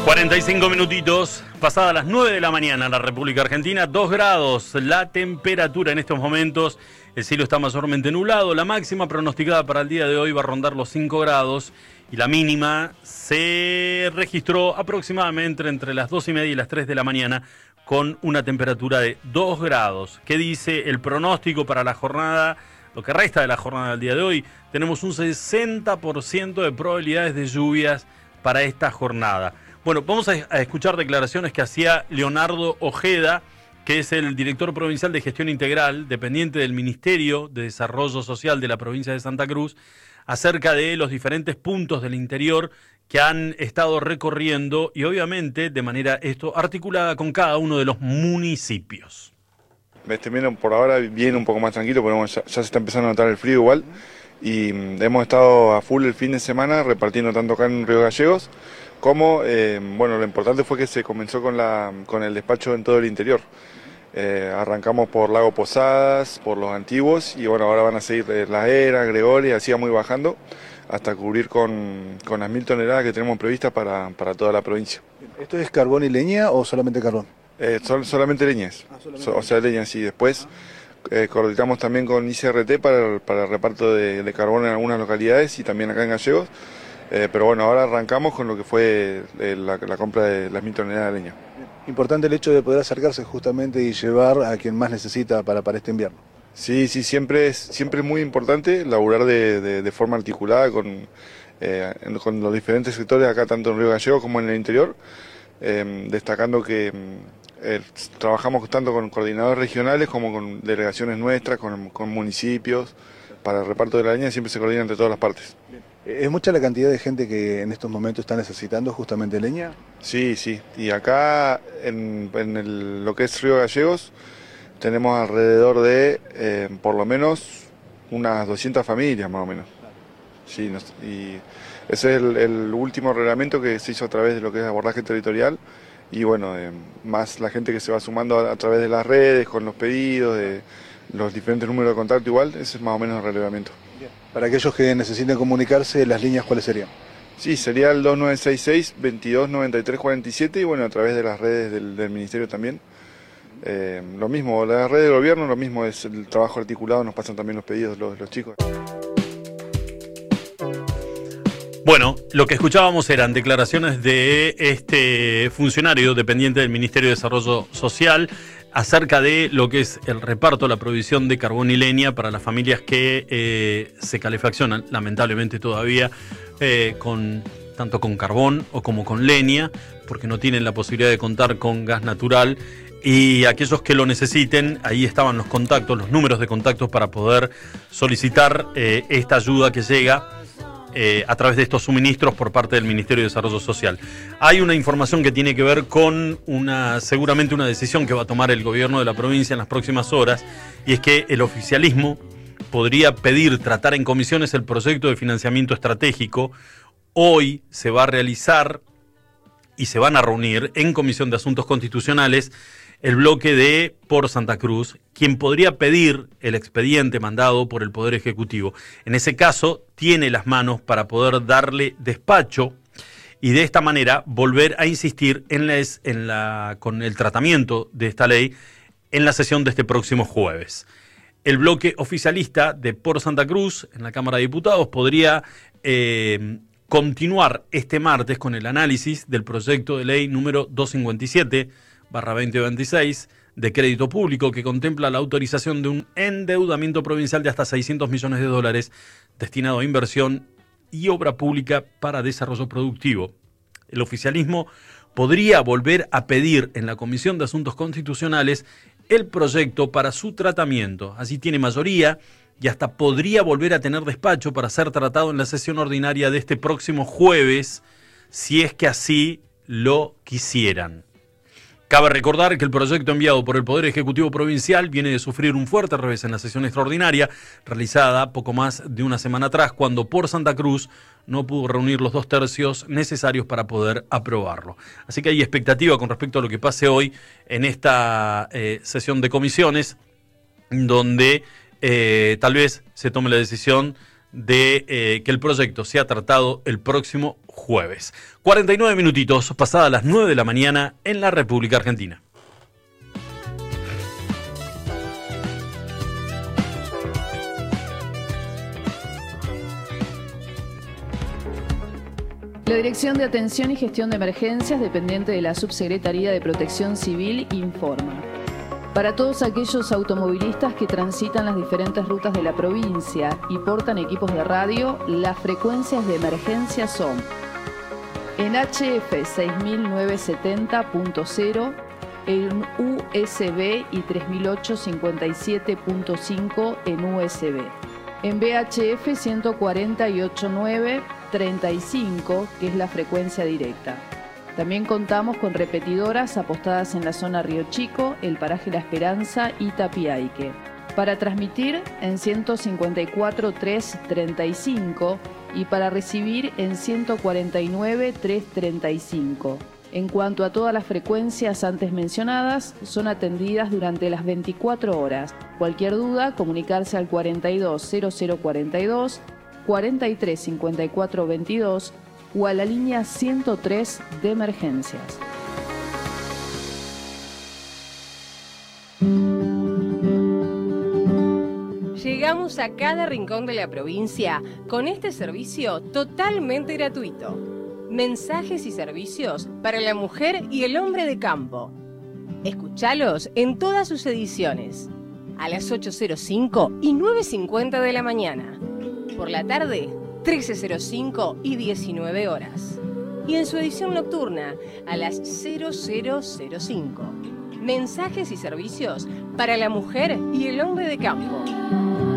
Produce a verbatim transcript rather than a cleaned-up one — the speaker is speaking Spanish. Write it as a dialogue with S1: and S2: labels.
S1: cuarenta y cinco minutitos, pasadas las nueve de la mañana en la República Argentina, dos grados la temperatura en estos momentos, el cielo está mayormente nublado, la máxima pronosticada para el día de hoy va a rondar los cinco grados y la mínima se registró aproximadamente entre las dos y media y las tres de la mañana con una temperatura de dos grados. ¿Qué dice el pronóstico para la jornada? Lo que resta de la jornada del día de hoy, tenemos un sesenta por ciento de probabilidades de lluvias para esta jornada. Bueno, vamos a, a escuchar declaraciones que hacía Leonardo Ojeda, que es el director provincial de Gestión Integral, dependiente del Ministerio de Desarrollo Social de la provincia de Santa Cruz, acerca de los diferentes puntos del interior que han estado recorriendo y obviamente de manera esto articulada con cada uno de los municipios.
S2: Este viene por ahora viene un poco más tranquilo, pero ya, ya se está empezando a notar el frío igual y mm, hemos estado a full el fin de semana repartiendo tanto acá en Río Gallegos como, eh, bueno, lo importante fue que se comenzó con, la, con el despacho en todo el interior. Eh, arrancamos por Lago Posadas, por los antiguos y bueno, ahora van a seguir eh, La Era, Gregoria, así vamos a ir bajando hasta cubrir con, con las mil toneladas que tenemos previstas para, para toda la provincia.
S3: ¿Esto es carbón y leña o solamente carbón?
S2: Eh, son solamente leñas, ah, solamente so, o sea leñas, sí. Después eh, coordinamos también con I C R T para, para el reparto de, de carbón en algunas localidades y también acá en Gallegos. Eh, pero bueno, ahora arrancamos con lo que fue eh, la, la compra de las mil toneladas de leña.
S3: Importante el hecho de poder acercarse justamente y llevar a quien más necesita para, para este invierno.
S2: Sí, sí, siempre es, siempre es muy importante laburar de, de, de forma articulada con, eh, con los diferentes sectores acá, tanto en Río Gallegos como en el interior, eh, destacando que eh, trabajamos tanto con coordinadores regionales como con delegaciones nuestras, con, con municipios, para el reparto de la leña siempre se coordina entre todas las partes.
S3: ¿Es mucha la cantidad de gente que en estos momentos está necesitando justamente leña?
S2: Sí, sí. Y acá, en, en el, lo que es Río Gallegos, tenemos alrededor de, eh, por lo menos, unas doscientas familias, más o menos. Sí, nos, y ese es el, el último reglamento que se hizo a través de lo que es abordaje territorial. Y bueno, eh, más la gente que se va sumando a, a través de las redes, con los pedidos, de los diferentes números de contacto igual, ese es más o menos el reglamento.
S3: Para aquellos que necesiten comunicarse, ¿las líneas cuáles serían?
S2: Sí, sería el dos nueve seis seis, veintidós noventa y tres cuarenta y siete y bueno, a través de las redes del, del Ministerio también. Eh, lo mismo, las redes del gobierno, lo mismo es el trabajo articulado, nos pasan también los pedidos los, los chicos.
S1: Bueno, lo que escuchábamos eran declaraciones de este funcionario dependiente del Ministerio de Desarrollo Social acerca de lo que es el reparto, la provisión de carbón y leña para las familias que eh, se calefaccionan, lamentablemente todavía, eh, con tanto con carbón o como con leña, porque no tienen la posibilidad de contar con gas natural. Y aquellos que lo necesiten, ahí estaban los contactos, los números de contactos para poder solicitar eh, esta ayuda que llega Eh, a través de estos suministros por parte del Ministerio de Desarrollo Social. Hay una información que tiene que ver con una seguramente una decisión que va a tomar el gobierno de la provincia en las próximas horas, y es que el oficialismo podría pedir tratar en comisiones el proyecto de financiamiento estratégico. Hoy se va a realizar y se van a reunir en Comisión de Asuntos Constitucionales el bloque de Por Santa Cruz, quien podría pedir el expediente mandado por el Poder Ejecutivo. En ese caso, tiene las manos para poder darle despacho y de esta manera volver a insistir en la, en la, con el tratamiento de esta ley en la sesión de este próximo jueves. El bloque oficialista de Por Santa Cruz en la Cámara de Diputados podría eh, continuar este martes con el análisis del proyecto de ley número doscientos cincuenta y siete barra veinte veintiséis de crédito público que contempla la autorización de un endeudamiento provincial de hasta seiscientos millones de dólares destinado a inversión y obra pública para desarrollo productivo. El oficialismo podría volver a pedir en la Comisión de Asuntos Constitucionales el proyecto para su tratamiento. Así tiene mayoría y hasta podría volver a tener despacho para ser tratado en la sesión ordinaria de este próximo jueves, si es que así lo quisieran. Cabe recordar que el proyecto enviado por el Poder Ejecutivo Provincial viene de sufrir un fuerte revés en la sesión extraordinaria realizada poco más de una semana atrás, cuando Por Santa Cruz no pudo reunir los dos tercios necesarios para poder aprobarlo. Así que hay expectativa con respecto a lo que pase hoy en esta eh, sesión de comisiones, donde eh, tal vez se tome la decisión de eh, que el proyecto sea tratado el próximo jueves. cuarenta y nueve minutitos, pasadas las nueve de la mañana en la República Argentina.
S4: La Dirección de Atención y Gestión de Emergencias, dependiente de la Subsecretaría de Protección Civil, informa. Para todos aquellos automovilistas que transitan las diferentes rutas de la provincia y portan equipos de radio, las frecuencias de emergencia son en H F seis mil novecientos setenta punto cero, en U S B y tres mil ochocientos cincuenta y siete punto cinco en U S B. En V H F ciento cuarenta y ocho punto nueve, treinta y cinco, que es la frecuencia directa. También contamos con repetidoras apostadas en la zona Río Chico, el paraje La Esperanza y Tapiaique. Para transmitir en ciento cincuenta y cuatro punto tres, treinta y cinco y para recibir en ciento cuarenta y nueve punto tres, treinta y cinco. En cuanto a todas las frecuencias antes mencionadas, son atendidas durante las veinticuatro horas. Cualquier duda, comunicarse al cuarenta y dos cero cero cuarenta y dos, cuarenta y tres cincuenta y cuatro veintidós o a la línea ciento tres de emergencias.
S5: Llegamos a cada rincón de la provincia con este servicio totalmente gratuito. Mensajes y servicios para la mujer y el hombre de campo. Escuchalos en todas sus ediciones, a las ocho cero cinco y nueve cincuenta de la mañana. Por la tarde, trece cero cinco y diecinueve horas. Y en su edición nocturna, a las cero cero cero cinco. Mensajes y servicios para la mujer y el hombre de campo.